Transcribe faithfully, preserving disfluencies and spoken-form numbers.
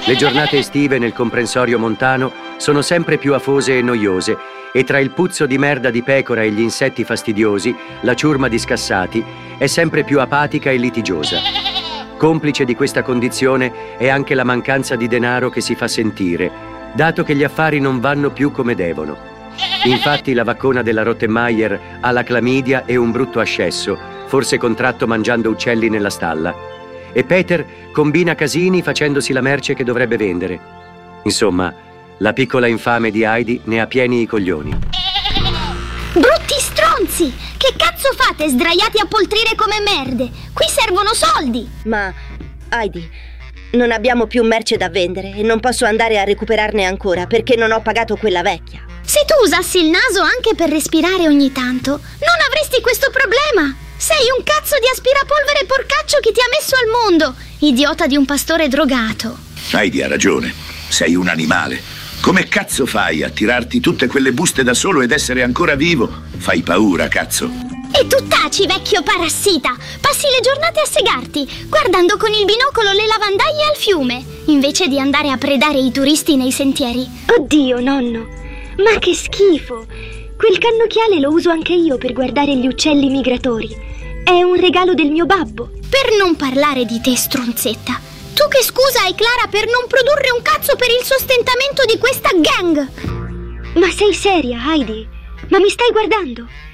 Le giornate estive nel comprensorio montano sono sempre più afose e noiose e tra il puzzo di merda di pecora e gli insetti fastidiosi, la ciurma di scassati è sempre più apatica e litigiosa. Complice di questa condizione è anche la mancanza di denaro che si fa sentire, dato che gli affari non vanno più come devono. Infatti la vaccona della Rottenmeier ha la clamidia e un brutto ascesso, forse contratto mangiando uccelli nella stalla. E Peter combina casini facendosi la merce che dovrebbe vendere. Insomma, la piccola infame di Heidi ne ha pieni i coglioni. Brutti stronzi! Che cazzo fate sdraiati a poltrire come merde? Qui servono soldi! Ma, Heidi, non abbiamo più merce da vendere e non posso andare a recuperarne ancora perché non ho pagato quella vecchia. Se tu usassi il naso anche per respirare ogni tanto, non avresti questo problema! Sei un cazzo di aspirapolvere porcaccio che ti ha messo al mondo, idiota di un pastore drogato. Heidi ha ragione, sei un animale. Come cazzo fai a tirarti tutte quelle buste da solo ed essere ancora vivo? Fai paura, cazzo. E tu taci, vecchio parassita! Passi le giornate a segarti, guardando con il binocolo le lavandaie al fiume, invece di andare a predare i turisti nei sentieri. Oddio, nonno, ma che schifo! Quel cannocchiale lo uso anche io per guardare gli uccelli migratori. È un regalo del mio babbo. Per non parlare di te, stronzetta. Tu che scusa hai Clara per non produrre un cazzo per il sostentamento di questa gang? Ma sei seria, Heidi? Ma mi stai guardando?